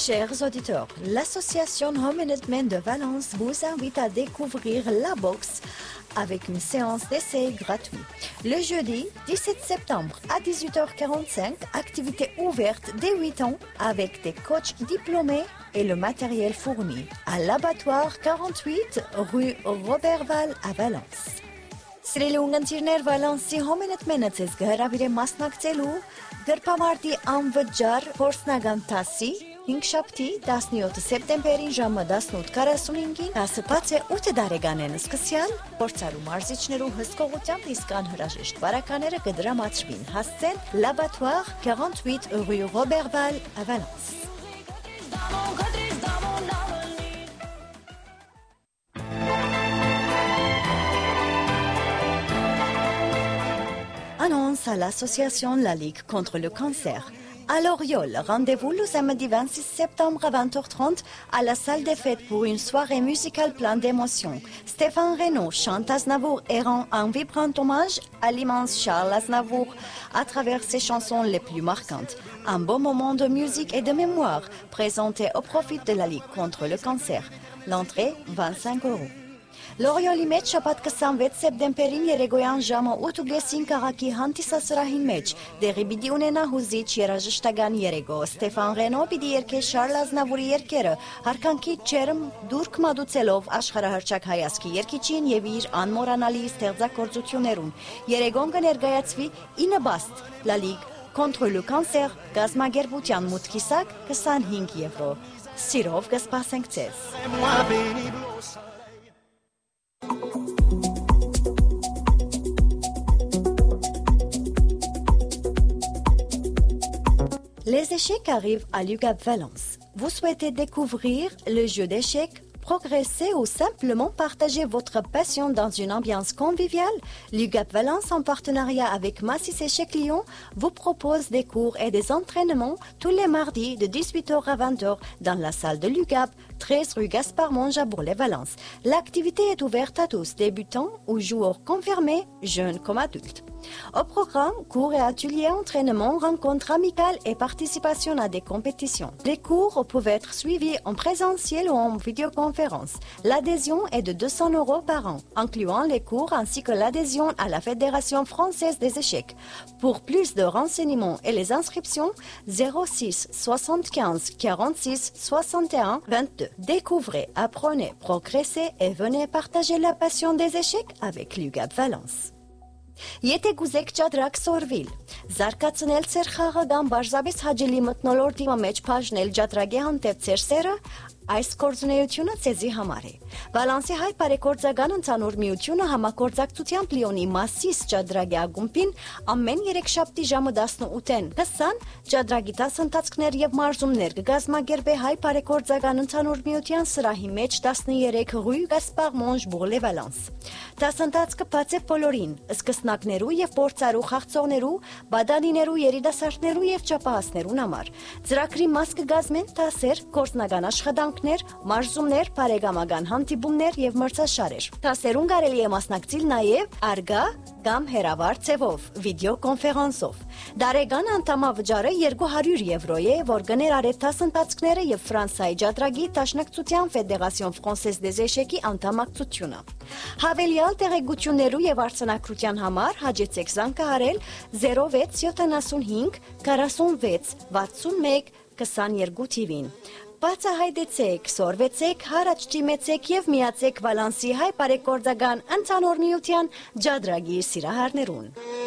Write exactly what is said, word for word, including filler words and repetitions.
Chers auditeurs, l'association Homenetmen de Valence vous invite à découvrir la boxe avec une séance d'essai gratuite. Le jeudi dix-sept septembre à dix-huit heures quarante-cinq, activité ouverte dès huit ans avec des coachs diplômés et le matériel fourni à l'abattoir quarante-huit rue Robert-Val à Valence. Սիրելի ունգընտիրներ Վալանսի Homenetmen-ը ձեզ կհրավիր է մասնակցելու գրպամարտի անվճար փորձնական դասի հինգշաբթի տասնյոթ սեպտեմբերին ժամը տասնութ քառասունհինգին դասը բաց է ութ տարեկանեն սկսյալ փորձարու մարզիչներու հսկողությամբ իսկ անհրաժեշտ բարակաները կդրամացվին հասցեն l'abattoir quarante-huit rue Robert-Val à Valence. Annonce à l'association La Ligue contre le cancer. À Loriol, rendez-vous le samedi vingt-six septembre à vingt heures trente à la salle des fêtes pour une soirée musicale pleine d'émotions. Stéphane Renaud chante Aznavour et rend un vibrant hommage à l'immense Charles Aznavour à travers ses chansons les plus marquantes. Un beau moment de musique et de mémoire présenté au profit de la Ligue contre le cancer. L'entrée, vingt-cinq euros. Լորիոլի մեջ շաբաթ քսանվեց սեպտեմբերին երեկոյան ժամը ութ քաղաքի հանդիսասրահին մեջ դեղի պիտի ունենա հուզիչ երաժշտական երեկո Ստեփան Ռենո պիտի երգե Շարլ Ազնավուրի երգերը հարկանքի ջերմ դուրք մատուցելով աշխարհահռչակ հայացքի երգիչին եւ իր անմոռանալի ստեղծագործություններուն երեկոն կներկայացվի ինը բաստ La Ligue contre le cancer գազագերբության մուտքիսակ քսանհինգ եվրո Սիրով կսպասենք ձեզ Les échecs arrivent à l'U G A P Valence. Vous souhaitez découvrir le jeu d'échecs, progresser ou simplement partager votre passion dans une ambiance conviviale? L'U G A P Valence, en partenariat avec Massis Échecs Lyon, vous propose des cours et des entraînements tous les mardis de dix-huit heures à vingt heures dans la salle de l'U G A P, treize rue Gaspard Monge à Bourg-les-Valence. L'activité est ouverte à tous, débutants ou joueurs confirmés, jeunes comme adultes. Au programme, cours et ateliers, entraînements, rencontres amicales et participation à des compétitions. Les cours peuvent être suivis en présentiel ou en vidéoconférence. L'adhésion est de deux cents euros par an, incluant les cours ainsi que l'adhésion à la Fédération française des échecs. Pour plus de renseignements et les inscriptions, zéro six soixante-quinze quarante-six soixante et un vingt-deux. Découvrez, apprenez, progressez et venez partager la passion des échecs avec l'U G A P Valence. Եթե գուզեք ճադրակ սորվիլ, զարգացնել ծեր խաղը կամ բարձրապես հաջելի մթնոլորտի մեջ բաժնել ճադրագի հանդեպ ծեր սերը, այս գործունեությունը ցեզի համար է։ Վալանսի հայ բարեգործական ընդհանուր միությունը համագործակցությամբ Լիոնի Մասիս ճադրագի ակումբին ամեն երեքշաբթի ժամը տասնութին կսան ճադրագի դասընթացներ եւ մարզումներ կգազմագերբե հայ բարեգործական ընդհանուր միության սրահի մեջ տասներեք rue Gaspard Monge Bourg-les-Valence։ Դասընթացը բաց է բոլորին, սկսնակներու եւ փորձարու խաղցողներու, բադանիներու, երիտասարդներու եւ ճապահասներուն համար։ Ծրագրի մաս կգազմեն դասեր, գործնական աշխատանքներ, մարզումներ, բարեկամական հանդիպումներ եւ մրցաշարեր։ Դասերուն կարելի է մասնակցել նաեւ արգա կամ հեռավար ցևով, վիդեոկոնֆերանսով։ Դարեգան անդամավճարը երկու հարյուր եվրո է, որ կներառե դասընթացները եւ Ֆրանսիայի ջադրագի Դաշնակցության Ֆեդերացիոն Ֆրանսեզ դեզ էշեկի անդամակցությունը։ Հավելյալ տեղեկություններու եւ արձանագրության համար հաջեցեք զանգահարել zero վեց յոթանասունհինգ քառասունվեց վաթսունմեկ քսաներկու թիվին։ Բացահայտեցեք, սորվեցեք, հարաճ դիմեցեք եւ միացեք Վալանսի հայ բարեգործական ընդհանուր միության ջադրագի սիրահարներուն։